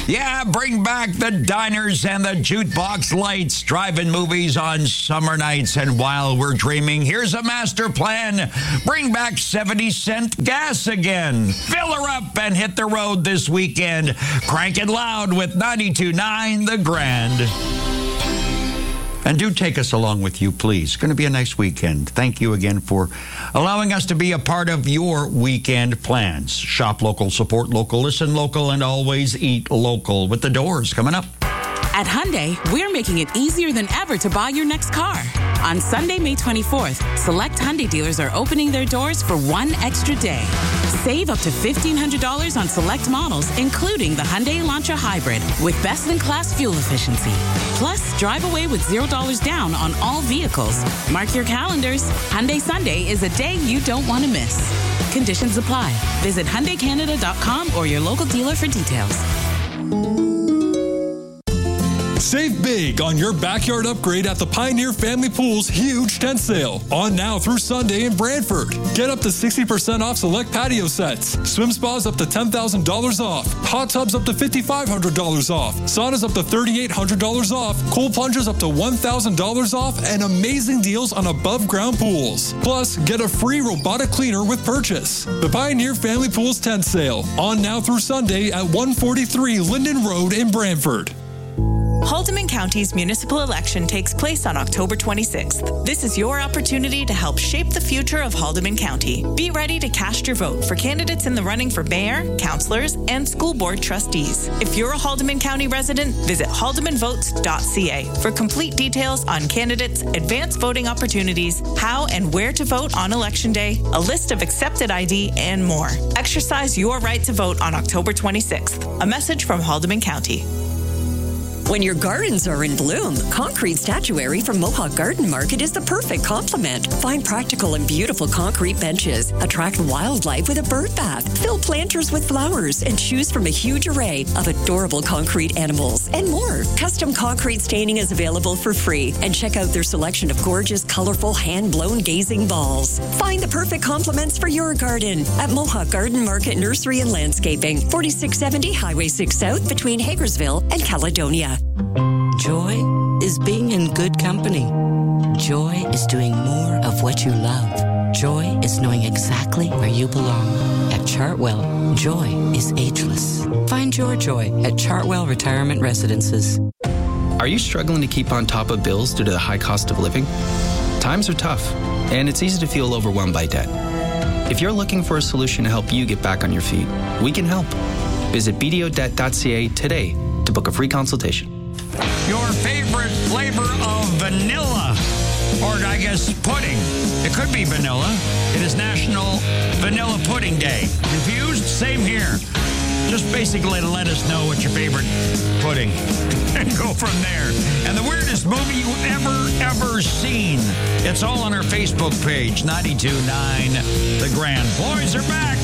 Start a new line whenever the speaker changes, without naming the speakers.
Yeah, bring back the diners and the jukebox lights, drive-in movies on summer nights. And while we're dreaming, here's a master plan. Bring back 70-cent gas again. Fill her up and hit the road this weekend. Crank it loud with 92.9 The Grand. And do take us along with you, please. It's going to be a nice weekend. Thank you again for allowing us to be a part of your weekend plans. Shop local, support local, listen local, and always eat local. With the Doors coming up.
At Hyundai, we're making it easier than ever to buy your next car. On Sunday, May 24th, select Hyundai dealers are opening their doors for one extra day. Save up to $1,500 on select models, including the Hyundai Elantra Hybrid, with best-in-class fuel efficiency. Plus, drive away with $0 down on all vehicles. Mark your calendars. Hyundai Sunday is a day you don't want to miss. Conditions apply. Visit HyundaiCanada.com or your local dealer for details.
Save big on your backyard upgrade at the Pioneer Family Pool's huge tent sale. On now through Sunday in Brantford. Get up to 60% off select patio sets. Swim spas up to $10,000 off. Hot tubs up to $5,500 off. Saunas up to $3,800 off. Cool plungers up to $1,000 off. And amazing deals on above ground pools. Plus, get a free robotic cleaner with purchase. The Pioneer Family Pool's tent sale. On now through Sunday at 143 Linden Road in Brantford.
Haldimand County's municipal election takes place on October 26th. This is your opportunity to help shape the future of Haldimand County. Be ready to cast your vote for candidates in the running for mayor, councillors, and school board trustees. If you're a Haldimand County resident, visit haldimandvotes.ca for complete details on candidates, advanced voting opportunities, how and where to vote on Election Day, a list of accepted ID, and more. Exercise your right to vote on October 26th. A message from Haldimand County.
When your gardens are in bloom, concrete statuary from Mohawk Garden Market is the perfect complement. Find practical and beautiful concrete benches, attract wildlife with a bird bath, fill planters with flowers, and choose from a huge array of adorable concrete animals and more. Custom concrete staining is available for free, and check out their selection of gorgeous, colorful, hand-blown gazing balls. Find the perfect complements for your garden at Mohawk Garden Market Nursery and Landscaping, 4670 Highway 6 South between Hagersville and Caledonia.
Joy is being in good company. Joy is doing more of what you love. Joy is knowing exactly where you belong. At Chartwell, joy is ageless. Find your joy at Chartwell Retirement Residences.
Are you struggling to keep on top of bills due to the high cost of living? Times are tough, and it's easy to feel overwhelmed by debt. If you're looking for a solution to help you get back on your feet, we can help. Visit bdodebt.ca today to book a free consultation.
Your favorite flavor of vanilla, or I guess pudding. It could be vanilla. It is National Vanilla Pudding Day. Confused? Same here. Just basically let us know what your favorite pudding and go from there. And the weirdest movie you've ever seen. It's all on our Facebook page, 92.9 The Grand. Boys are back.